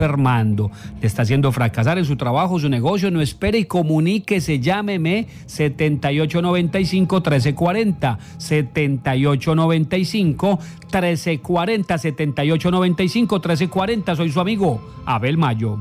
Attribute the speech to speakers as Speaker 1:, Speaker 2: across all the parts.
Speaker 1: Armando le está haciendo fracasar en su trabajo, su negocio. No espere y comuníquese, llámeme 7895-1340, 7895-1340, 7895-1340. Soy su amigo Abel Mayo.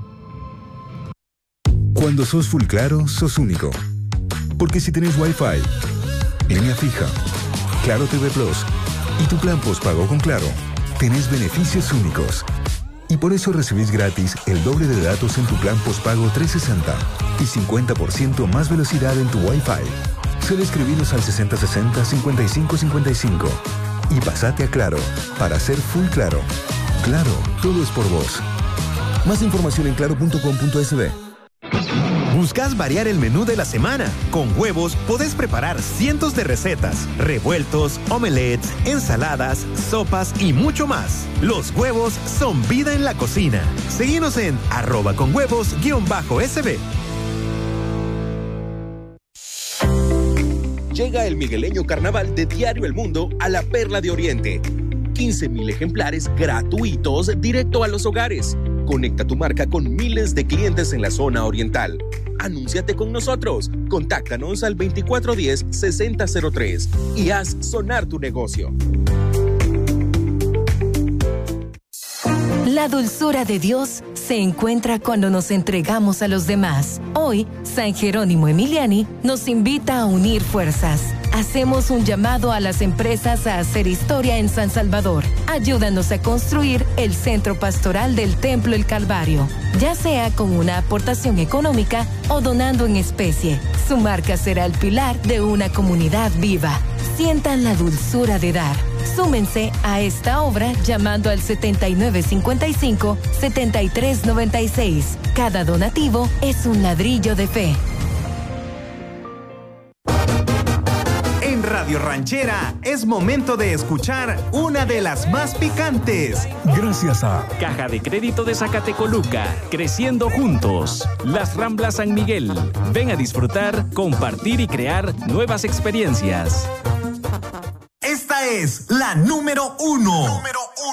Speaker 2: Cuando sos full claro, sos único. Porque si tenés Wi-Fi, línea fija, Claro TV Plus y tu plan postpago con Claro, tenés beneficios únicos. Y por eso recibís gratis el doble de datos en tu plan postpago 360 y 50% más velocidad en tu Wi-Fi. Solo escribinos al 6060-5555 y pasate a Claro para ser full claro. Claro, todo es por vos. Más información en claro.com.sb.
Speaker 3: ¿Buscas variar el menú de la semana? Con Huevos podés preparar cientos de recetas, revueltos, omelets, ensaladas, sopas y mucho más. Los huevos son vida en la cocina. Seguinos en @conhuevos_sb.
Speaker 4: Llega el migueleño carnaval de Diario El Mundo a la Perla de Oriente. 15,000 ejemplares gratuitos directo a los hogares. Conecta tu marca con miles de clientes en la zona oriental. Anúnciate con nosotros. Contáctanos al 2410-6003 y haz sonar tu negocio.
Speaker 5: La dulzura de Dios se encuentra cuando nos entregamos a los demás. Hoy, San Jerónimo Emiliani nos invita a unir fuerzas. Hacemos un llamado a las empresas a hacer historia en San Salvador. Ayúdanos a construir el centro pastoral del Templo El Calvario, ya sea con una aportación económica o donando en especie. Su marca será el pilar de una comunidad viva. Sientan la dulzura de dar. Súmense a esta obra llamando al 7955-7396. Cada donativo es un ladrillo de fe.
Speaker 3: En Radio Ranchera es momento de escuchar una de las más picantes.
Speaker 6: Gracias a Caja de Crédito de Zacatecoluca, creciendo juntos. Las Ramblas San Miguel. Ven a disfrutar, compartir y crear nuevas experiencias.
Speaker 3: Esta es la número 1.